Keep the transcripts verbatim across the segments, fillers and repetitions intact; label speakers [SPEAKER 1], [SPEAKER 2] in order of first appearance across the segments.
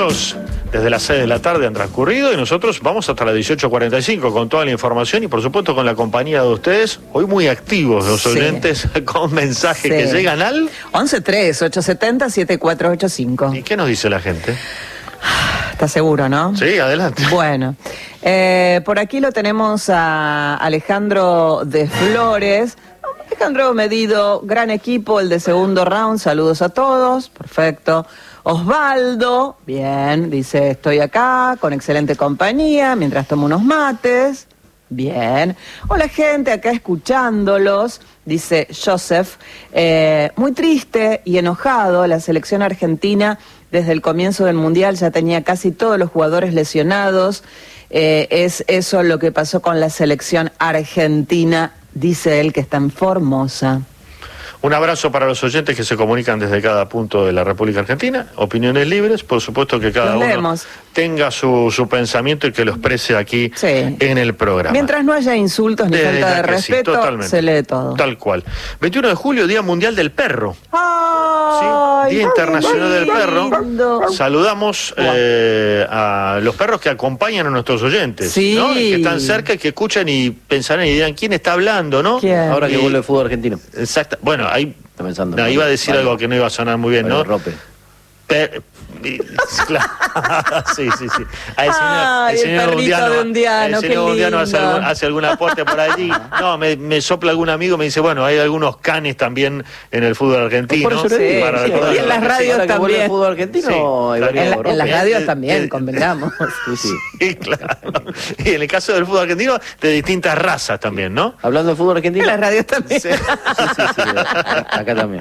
[SPEAKER 1] minutos desde las seis de la tarde han transcurrido y nosotros vamos hasta las dieciocho cuarenta y cinco con toda la información y por supuesto con la compañía de ustedes, hoy muy activos los sí. oyentes con mensajes sí. que llegan al
[SPEAKER 2] once tres, ochocientos setenta, setenta y cuatro ochenta y cinco.
[SPEAKER 1] ¿Y qué nos dice la gente?
[SPEAKER 2] ¿Estás seguro, no?
[SPEAKER 1] Sí, adelante.
[SPEAKER 2] Bueno, eh, por aquí lo tenemos a Alejandro de Flores. Alejandro Medido, gran equipo, el de segundo round, saludos a todos, perfecto. Osvaldo, bien, dice, estoy acá, con excelente compañía, mientras tomo unos mates, bien. Hola gente, acá escuchándolos, dice Joseph, eh, muy triste y enojado, la selección argentina desde el comienzo del Mundial ya tenía casi todos los jugadores lesionados, eh, es eso lo que pasó con la selección argentina, dice él que está en Formosa.
[SPEAKER 1] Un abrazo para los oyentes que se comunican desde cada punto de la República Argentina, opiniones libres, por supuesto que cada uno tenga su, su pensamiento y que lo exprese aquí sí. en el programa.
[SPEAKER 2] Mientras no haya insultos ni falta de respeto, sí, se lee todo.
[SPEAKER 1] Tal cual. veintiuno de julio, Día Mundial del Perro.
[SPEAKER 2] Ay,
[SPEAKER 1] ¿sí? Día Internacional del Perro. Saludamos eh, a los perros que acompañan a nuestros oyentes,
[SPEAKER 2] sí.
[SPEAKER 1] ¿no? Y que están cerca y que escuchan y pensarán y dirán, ¿quién está hablando, no?
[SPEAKER 2] ¿Quién?
[SPEAKER 3] Ahora que
[SPEAKER 1] y,
[SPEAKER 3] vuelve el fútbol argentino.
[SPEAKER 1] Exacto. Bueno, ahí
[SPEAKER 3] pensando,
[SPEAKER 1] no, iba a decir algo que no iba a sonar muy bien, ¿no?
[SPEAKER 3] Rope.
[SPEAKER 1] Per, claro. sí, sí, sí. Ah, el señor,
[SPEAKER 2] Ay,
[SPEAKER 1] el señor
[SPEAKER 2] el
[SPEAKER 1] Undiano,
[SPEAKER 2] de Undiano,
[SPEAKER 1] el señor Undiano hace, algún,
[SPEAKER 2] lindo.
[SPEAKER 1] hace algún aporte por allí. No, me, me sopla algún amigo, me dice, bueno, hay algunos canes también en el fútbol argentino.
[SPEAKER 3] Por eso
[SPEAKER 2] sí,
[SPEAKER 1] para
[SPEAKER 2] sí, y en las radios
[SPEAKER 3] sí,
[SPEAKER 2] también.
[SPEAKER 3] El fútbol argentino,
[SPEAKER 1] sí,
[SPEAKER 3] en,
[SPEAKER 2] en, la, en las radios
[SPEAKER 1] el,
[SPEAKER 2] también,
[SPEAKER 1] el,
[SPEAKER 2] convengamos.
[SPEAKER 1] Sí, sí. sí, claro. Y en el caso del fútbol argentino, de distintas razas también, ¿no?
[SPEAKER 3] Hablando de fútbol argentino.
[SPEAKER 2] En las radios también.
[SPEAKER 1] Sí,
[SPEAKER 3] sí, sí, sí, acá también.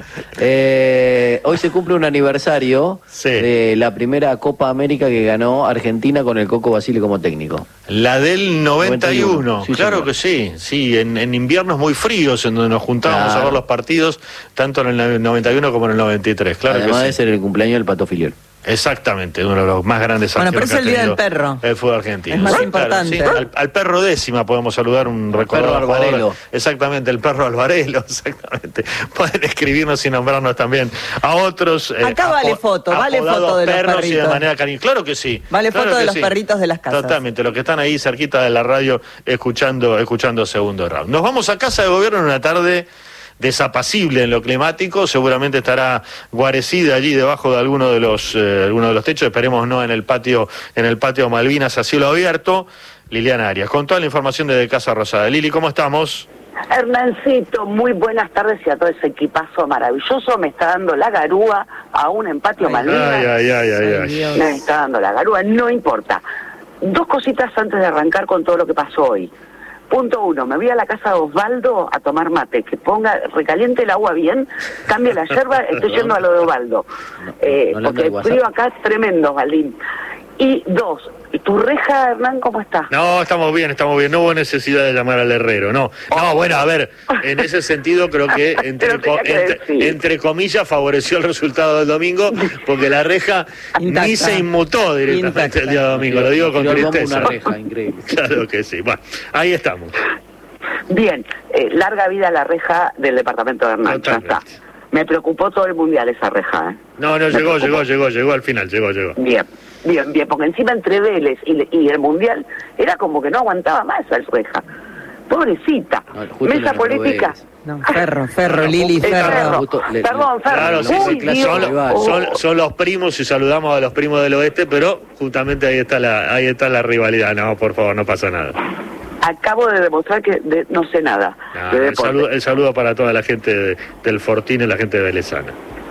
[SPEAKER 3] Eh, hoy se cumple un aniversario sí. de la primera Copa América que ganó Argentina con el Coco Basile como técnico.
[SPEAKER 1] La del noventa y uno, noventa y uno. Sí, claro señor. que sí, sí, en, en inviernos muy fríos en donde nos juntábamos claro. a ver los partidos, tanto en el noventa y uno como en el noventa y tres, claro.
[SPEAKER 3] Además
[SPEAKER 1] que
[SPEAKER 3] de
[SPEAKER 1] sí.
[SPEAKER 3] ser el cumpleaños del Pato Filiol.
[SPEAKER 1] Exactamente, uno de los más grandes
[SPEAKER 2] bueno, pero es el día del perro.
[SPEAKER 1] El fútbol argentino.
[SPEAKER 2] Es más
[SPEAKER 1] sí,
[SPEAKER 2] importante.
[SPEAKER 1] Claro, sí. al, al perro décima podemos saludar un recordado
[SPEAKER 3] Alvarelo.
[SPEAKER 1] Exactamente, el perro Alvarelo, exactamente. Pueden escribirnos y nombrarnos también a otros.
[SPEAKER 2] Eh, Acá vale foto, vale foto de los perritos.
[SPEAKER 1] Y de manera cariñosa. Claro que sí.
[SPEAKER 2] Vale
[SPEAKER 1] claro
[SPEAKER 2] foto de los
[SPEAKER 1] sí.
[SPEAKER 2] perritos de las casas.
[SPEAKER 1] Totalmente, los que están ahí cerquita de la radio escuchando, escuchando Segundo Round. Nos vamos a casa de gobierno en una tarde desapacible en lo climático, seguramente estará guarecida allí debajo de alguno de los eh, alguno de los techos, esperemos no en el patio en el patio Malvinas a cielo abierto. Liliana Arias, con toda la información desde Casa Rosada. Lili, ¿cómo estamos?
[SPEAKER 4] Hernancito, muy buenas tardes y a todo ese equipazo maravilloso. Me está dando la garúa aún en patio
[SPEAKER 1] ay,
[SPEAKER 4] Malvinas.
[SPEAKER 1] Ay, ay, ay, ay, ay.
[SPEAKER 4] Me está dando la garúa, no importa. Dos cositas antes de arrancar con todo lo que pasó hoy. Punto uno, me voy a la casa de Osvaldo a tomar mate, que ponga, recaliente el agua bien, cambie la yerba, estoy yendo a lo de Osvaldo, eh, no, no porque el frío acá es tremendo, Osvaldín. Y dos, ¿tu reja, Hernán, cómo está?
[SPEAKER 1] No, estamos bien, estamos bien, no hubo necesidad de llamar al herrero, no. No, oh. bueno, a ver, en ese sentido creo que entre, co entre, entre comillas favoreció el resultado del domingo, porque la reja Intacta. ni se inmutó directamente Intacta. el día domingo, lo digo con tristeza.
[SPEAKER 3] Una reja, increíble.
[SPEAKER 1] Claro que sí, bueno, ahí estamos.
[SPEAKER 4] Bien, eh, larga vida la reja del departamento de Hernán, ya está. Me preocupó todo el mundial esa reja, ¿eh?
[SPEAKER 1] No, no, Me llegó, preocupó. llegó, llegó, llegó al final, llegó, llegó.
[SPEAKER 4] Bien. Bien, bien, porque encima entre Vélez y, y el Mundial era como que no aguantaba más esa reja. Pobrecita. No, Mesa política.
[SPEAKER 2] No, Ferro, Ferro, no, Lili, Ferro.
[SPEAKER 4] ferro. Justo, le, Perdón, Ferro.
[SPEAKER 1] Claro, sí,
[SPEAKER 4] Uy,
[SPEAKER 1] sí, son, oh. son, son los primos y saludamos a los primos del oeste, pero justamente ahí está la, ahí está la rivalidad. No, por favor, no pasa nada.
[SPEAKER 4] Acabo de demostrar que de, no sé nada.
[SPEAKER 1] No, el, saludo, el saludo para toda la gente de, del Fortín y la gente de Velezana.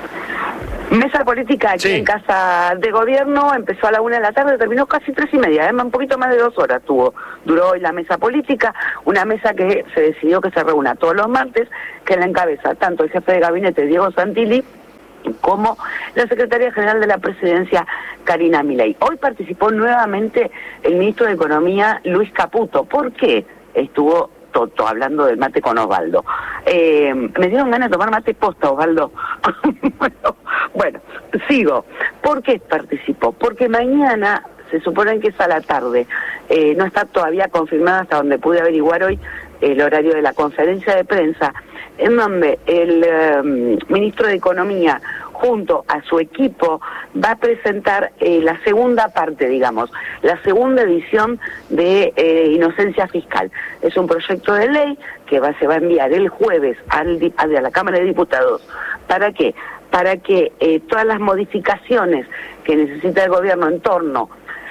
[SPEAKER 4] Mesa política aquí sí. en Casa de Gobierno, empezó a la una de la tarde, terminó casi tres y media, ¿eh? un poquito más de dos horas tuvo, duró hoy la mesa política, una mesa que se decidió que se reúna todos los martes, que la encabeza tanto el jefe de gabinete Diego Santilli como la secretaria general de la presidencia Karina Milei. Hoy participó nuevamente el ministro de Economía Luis Caputo. ¿Por qué estuvo Toto hablando del mate con Osvaldo? Eh, me dieron ganas de tomar mate posta, Osvaldo. bueno, bueno, sigo. ¿Por qué participó? Porque mañana se supone que es a la tarde. Eh, no está todavía confirmada hasta donde pude averiguar hoy el horario de la conferencia de prensa, en donde el eh, ministro de Economía, junto a su equipo, va a presentar eh, la segunda parte, digamos, la segunda edición de eh, Inocencia Fiscal. Es un proyecto de ley que va, se va a enviar el jueves al, a la Cámara de Diputados. ¿Para qué? Para que eh, todas las modificaciones que necesita el gobierno en torno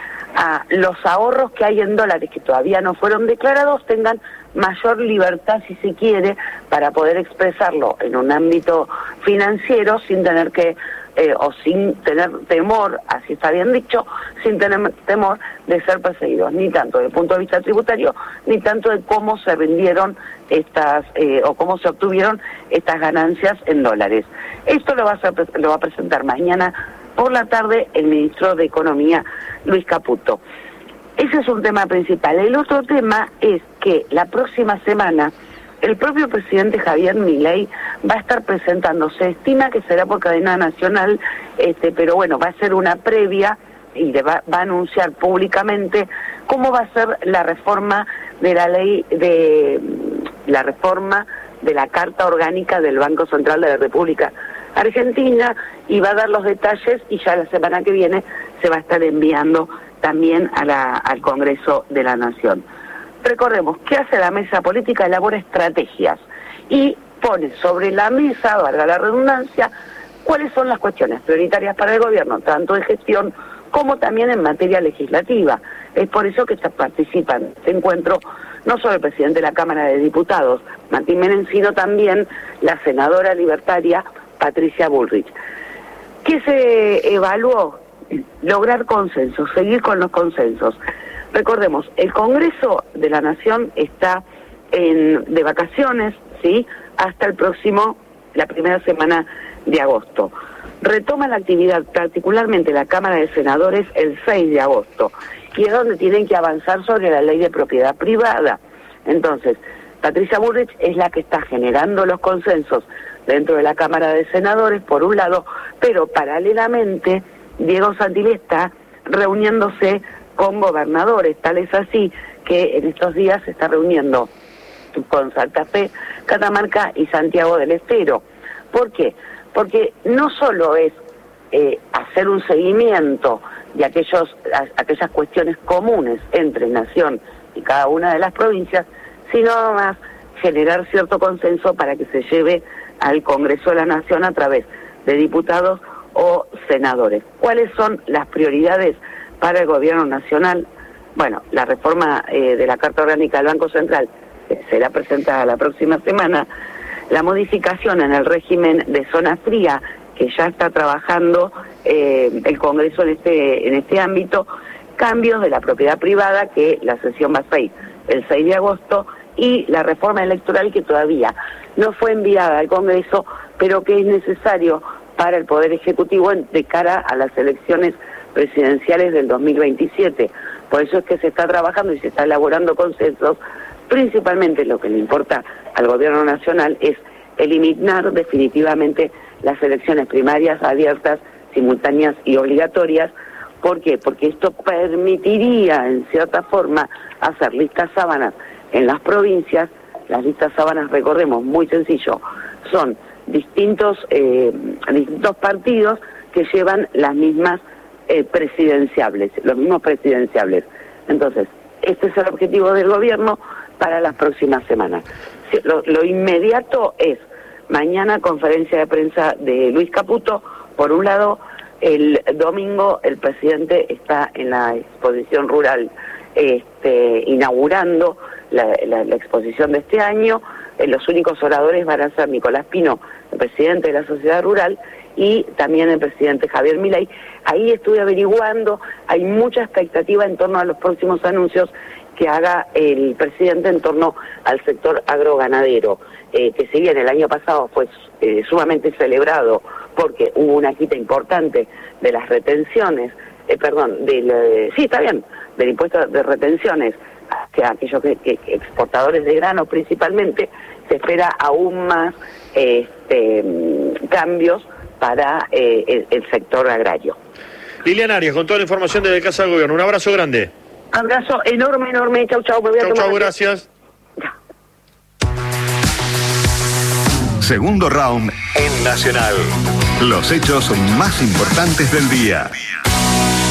[SPEAKER 4] a los ahorros que hay en dólares que todavía no fueron declarados tengan mayor libertad, si se quiere, para poder expresarlo en un ámbito financiero sin tener que, eh, o sin tener temor, así está bien dicho, sin tener temor de ser perseguidos, ni tanto desde el punto de vista tributario, ni tanto de cómo se rindieron estas, eh, o cómo se obtuvieron estas ganancias en dólares. Esto lo va a, hacer, lo va a presentar mañana por la tarde el ministro de Economía, Luis Caputo. Ese es un tema principal. El otro tema es que la próxima semana el propio presidente Javier Milei va a estar presentando, se estima que será por cadena nacional, este, pero bueno, va a ser una previa y le va, va a anunciar públicamente cómo va a ser la reforma de la ley de la reforma de la Carta Orgánica del Banco Central de la República Argentina, y va a dar los detalles y ya la semana que viene se va a estar enviando también a la, al Congreso de la Nación. Recordemos, ¿qué hace la mesa política? Elabora estrategias y pone sobre la mesa, valga la redundancia, cuáles son las cuestiones prioritarias para el gobierno, tanto de gestión como también en materia legislativa. Es por eso que participan en este encuentro no solo el presidente de la Cámara de Diputados, Martín Menem, sino también la senadora libertaria Patricia Bullrich. ¿Qué se evaluó? Lograr consensos, seguir con los consensos. Recordemos, el Congreso de la Nación está en, de vacaciones, ¿sí?, hasta el próximo, la primera semana de agosto. Retoma la actividad, particularmente la Cámara de Senadores, el seis de agosto, y es donde tienen que avanzar sobre la ley de propiedad privada. Entonces, Patricia Bullrich es la que está generando los consensos dentro de la Cámara de Senadores, por un lado, pero paralelamente Diego Santilli está reuniéndose con gobernadores, tal es así que en estos días se está reuniendo con Santa Fe, Catamarca y Santiago del Estero. ¿Por qué? Porque no solo es eh, hacer un seguimiento de aquellos, a, aquellas cuestiones comunes entre Nación y cada una de las provincias, sino además generar cierto consenso para que se lleve al Congreso de la Nación a través de diputados o senadores. ¿Cuáles son las prioridades para el gobierno nacional? Bueno, la reforma eh, de la Carta Orgánica del Banco Central eh, será presentada la próxima semana, la modificación en el régimen de zona fría, que ya está trabajando eh, el Congreso en este, en este ámbito, cambios de la propiedad privada, que la sesión va a ser el seis de agosto, y la reforma electoral que todavía no fue enviada al Congreso, pero que es necesario para el Poder Ejecutivo de cara a las elecciones presidenciales del dos mil veintisiete. Por eso es que se está trabajando y se está elaborando consensos. Principalmente lo que le importa al gobierno nacional es eliminar definitivamente las elecciones primarias abiertas, simultáneas y obligatorias. ¿Por qué? Porque esto permitiría, en cierta forma, hacer listas sábanas en las provincias. Las listas sábanas, recordemos, muy sencillo, son distintos, eh, distintos partidos que llevan las mismas eh, presidenciables, los mismos presidenciables. Entonces, este es el objetivo del gobierno para las próximas semanas. Lo, lo inmediato es mañana conferencia de prensa de Luis Caputo. Por un lado, el domingo el presidente está en la exposición rural este, inaugurando la, la, la exposición de este año. Eh, los únicos oradores van a ser Nicolás Pino, el presidente de la Sociedad Rural, y también el presidente Javier Milei. Ahí estuve averiguando, hay mucha expectativa en torno a los próximos anuncios que haga el presidente en torno al sector agroganadero, eh, que si bien el año pasado fue eh, sumamente celebrado porque hubo una quita importante de las retenciones, eh, perdón, del, eh, sí, está bien, del impuesto de retenciones hacia aquellos que, que, que exportadores de granos principalmente, se espera aún más eh, este, cambios para eh, el, el sector agrario.
[SPEAKER 1] Liliana Arias, con toda la información desde Casa del Gobierno. Un abrazo grande.
[SPEAKER 4] Abrazo enorme, enorme. Chau, chau. Me voy a
[SPEAKER 1] chau,
[SPEAKER 4] tomar
[SPEAKER 1] chau, gracias.
[SPEAKER 4] Ya.
[SPEAKER 5] Segundo round en Nacional. Los hechos más importantes del día.